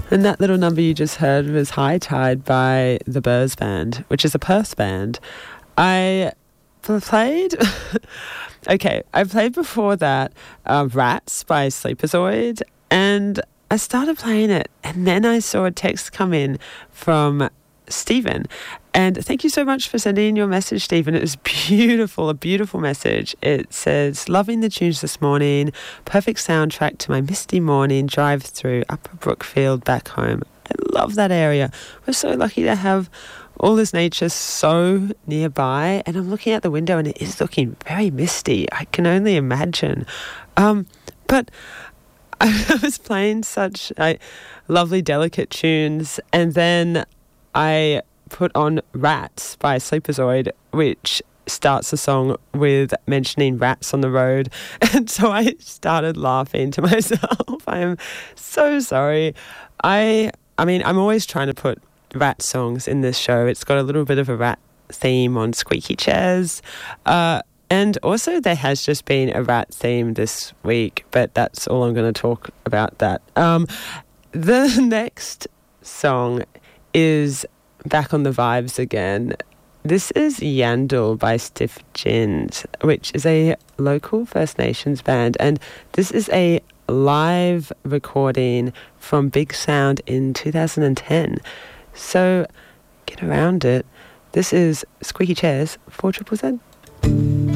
And that little number you just heard was High Tide by the Burrs Band, which is a Perth band. I played... I played before that Rats by Sleepazoid, and I started playing it, and then I saw a text come in from Stephen. And thank you so much for sending in your message, Stephen. It was beautiful, a beautiful message. It says, loving the tunes this morning, perfect soundtrack to my misty morning drive through Upper Brookfield back home. I love that area. We're so lucky to have all this nature so nearby, and I'm looking out the window and it is looking very misty. I can only imagine. But I was playing such lovely, delicate tunes, and then I put on Rats by Sleepazoid, which starts the song with mentioning rats on the road. And so I started laughing to myself. I am so sorry. I mean, I'm always trying to put rat songs in this show. It's got a little bit of a rat theme on Squeaky Chairs. And also there has just been a rat theme this week, but that's all I'm going to talk about that. The next song is back on the vibes again. This is Yandal by Stiff Gins, which is a local First Nations band, and this is a live recording from Big Sound in 2010. So get around it. This is Squeaky Chairs for Triple Z.